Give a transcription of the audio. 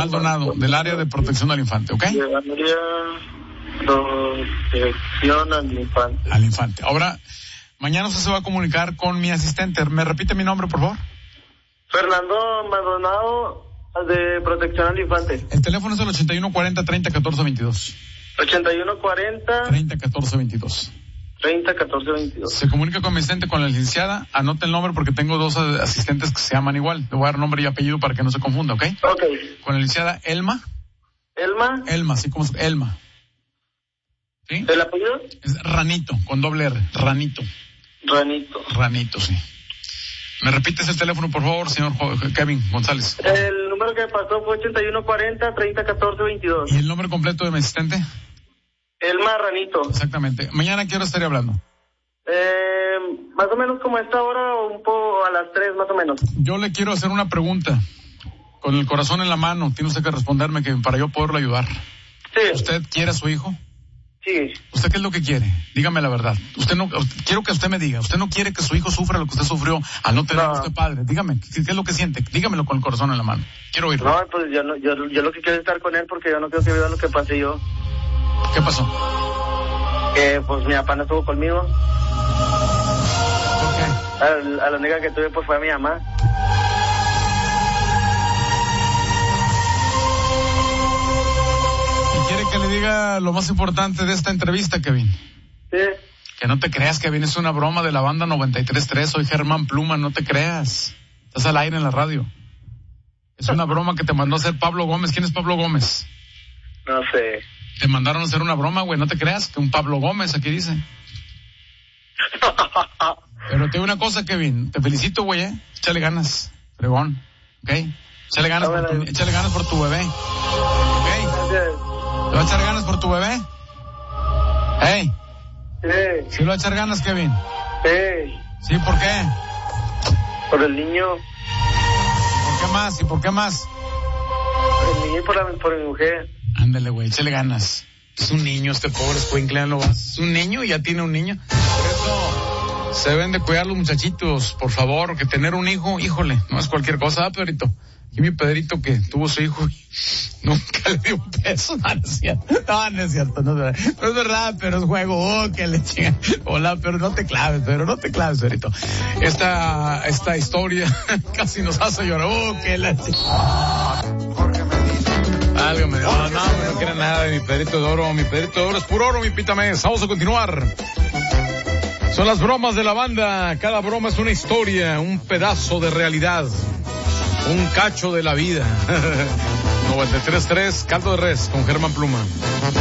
Maldonado, del área de protección al infante, ¿ok? De área protección al infante. Al infante. Ahora, mañana usted se va a comunicar con mi asistente. ¿Me repite mi nombre, por favor? Fernando Maldonado, de protección al infante. El teléfono es el 8140-3014-22. 8140-3014-22. 301422. Se comunica con mi asistente, con la licenciada. Anote el nombre porque tengo dos asistentes que se llaman igual. Le voy a dar nombre y apellido para que no se confunda, ¿ok? Ok. Con la licenciada Elma. ¿Elma? Elma, sí, como Elma. ¿Sí? ¿El apellido? Es Ranito, con doble R. Ranito. Ranito, sí. ¿Me repites el teléfono, por favor, señor Kevin González? El número que pasó fue 8140-3014-22. ¿Y el nombre completo de mi asistente? Elma Ranito. Exactamente. ¿Mañana a qué hora estaría hablando? Más o menos como a esta hora o un poco a las 3 más o menos. Yo le quiero hacer una pregunta. Con el corazón en la mano, tiene usted que responderme que para yo poderlo ayudar. Sí. ¿Usted quiere a su hijo? Sí. ¿Usted qué es lo que quiere? Dígame la verdad. Quiero que usted me diga. ¿Usted no quiere que su hijo sufra lo que usted sufrió al no tener a usted padre? Dígame, ¿qué es lo que siente? Dígamelo con el corazón en la mano. Quiero oírlo. No, pues yo lo que quiero es estar con él porque yo no quiero que viva lo que pasé yo. ¿Qué pasó? Pues mi papá no estuvo conmigo. ¿Por qué? A la única que tuve pues fue a mi mamá. ¿Y quiere que le diga lo más importante de esta entrevista, Kevin? Sí. Que no te creas, Kevin, es una broma de la banda 93.3, soy Germán Pluma, no te creas. Estás al aire en la radio. Es una broma que te mandó a hacer Pablo Gómez. ¿Quién es Pablo Gómez? No sé. Te mandaron a hacer una broma, güey, no te creas, que un Pablo Gómez aquí dice. Pero te digo una cosa, Kevin, te felicito, güey, échale ganas, fregón, ¿ok? Échale ganas por tu bebé, ¿ok? ¿Te va a echar ganas por tu bebé? ¿Hey? Sí. ¿Sí le va a echar ganas, Kevin? Sí. ¿Sí? ¿Por qué? Por el niño. ¿Por qué más? ¿Y por qué más? Por el niño y por mi mujer. Ándale, güey, échale ganas. Es un niño este pobre escuincle, ¿no? Es un niño y ya tiene un niño. Por eso se deben de cuidar los muchachitos, por favor, que tener un hijo, híjole, no es cualquier cosa, Pedrito. Y mi Pedrito que tuvo su hijo y nunca le dio un peso. No es cierto. No es cierto. No es verdad, pero es juego. Que le chingan. Hola, pero no te claves, Pedrito. Esta historia casi nos hace llorar. Que la Válgame. No quiere nada de mi Pedrito de oro. Mi Pedrito de oro es puro oro, mi Pitamés. Vamos a continuar. Son las bromas de la banda. Cada broma es una historia, un pedazo de realidad. Un cacho de la vida. 93.3, Caldo de Res, con Germán Pluma.